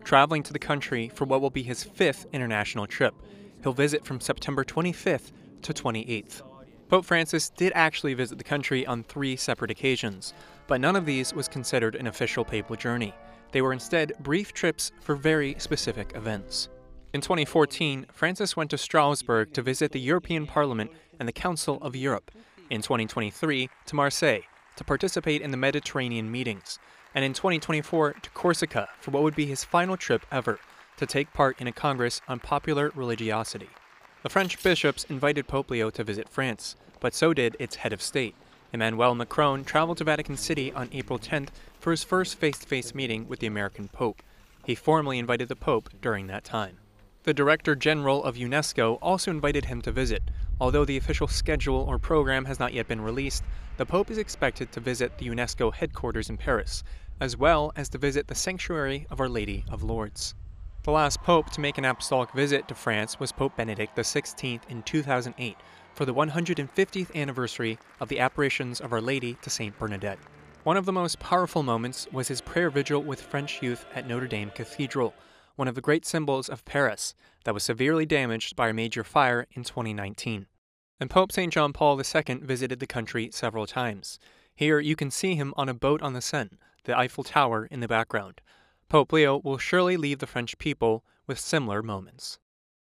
traveling to the country for what will be his 5th international trip. He'll visit from September 25th to 28th. Pope Francis did actually visit the country on 3 separate occasions, but none of these was considered an official papal journey. They were instead brief trips for very specific events. In 2014, Francis went to Strasbourg to visit the European Parliament and the Council of Europe. In 2023, to Marseille, to participate in the Mediterranean meetings. And in 2024, to Corsica for what would be his final trip ever, to take part in a congress on popular religiosity. The French bishops invited Pope Leo to visit France, but so did its head of state. Emmanuel Macron traveled to Vatican City on April 10th for his first face-to-face meeting with the American Pope. He formally invited the Pope during that time. The Director General of UNESCO also invited him to visit. Although the official schedule or program has not yet been released, the Pope is expected to visit the UNESCO headquarters in Paris, as well as to visit the Sanctuary of Our Lady of Lourdes. The last pope to make an apostolic visit to France was Pope Benedict XVI in 2008 for the 150th anniversary of the apparitions of Our Lady to Saint Bernadette. One of the most powerful moments was his prayer vigil with French youth at Notre Dame Cathedral, one of the great symbols of Paris that was severely damaged by a major fire in 2019. And Pope St. John Paul II visited the country several times. Here you can see him on a boat on the Seine, the Eiffel Tower in the background. Pope Leo will surely leave the French people with similar moments.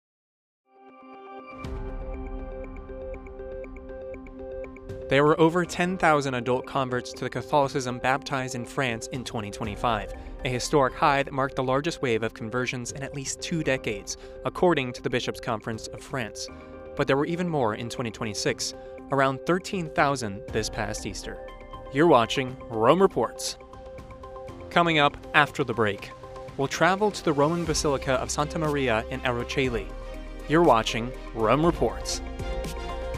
There were over 10,000 adult converts to Catholicism baptized in France in 2025, a historic high that marked the largest wave of conversions in at least 2 decades, according to the Bishops' Conference of France. But there were even more in 2026, around 13,000 this past Easter. You're watching Rome Reports. Coming up after the break, we'll travel to the Roman Basilica of Santa Maria in Araceli. You're watching Rome Reports.